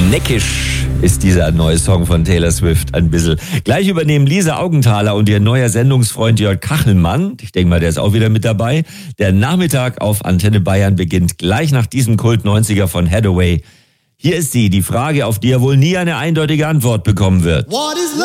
Neckisch ist dieser neue Song von Taylor Swift ein bisschen. Gleich übernehmen Lisa Augenthaler und ihr neuer Sendungsfreund Jörg Kachelmann. Ich denke mal, der ist auch wieder mit dabei. Der Nachmittag auf Antenne Bayern beginnt gleich nach diesem Kult-90er von Hathaway. Hier ist sie, die Frage, auf die er wohl nie eine eindeutige Antwort bekommen wird. What is love?